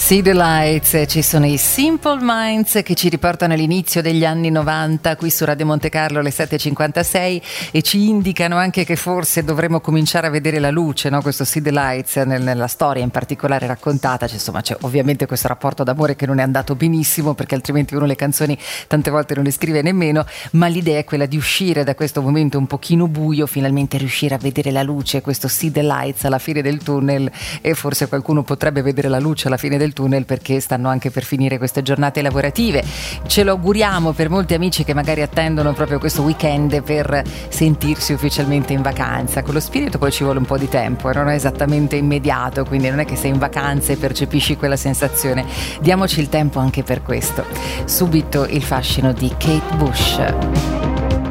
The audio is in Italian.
See the Lights, ci sono i Simple Minds che ci riportano all'inizio degli anni 90 qui su Radio Monte Carlo alle 7.56 e ci indicano anche che forse dovremmo cominciare a vedere la luce, no? Questo See the Lights nella storia in particolare raccontata, insomma c'è ovviamente questo rapporto d'amore che non è andato benissimo, perché altrimenti uno le canzoni tante volte non le scrive nemmeno, ma l'idea è quella di uscire da questo momento un pochino buio, finalmente riuscire a vedere la luce, questo See the Lights alla fine del tunnel, e forse qualcuno potrebbe vedere la luce alla fine del tunnel perché stanno anche per finire queste giornate lavorative. Ce lo auguriamo per molti amici che magari attendono proprio questo weekend per sentirsi ufficialmente in vacanza. Con lo spirito poi ci vuole un po' di tempo, non è esattamente immediato, quindi non è che sei in vacanza e percepisci quella sensazione. Diamoci il tempo anche per questo. Subito il fascino di Kate Bush.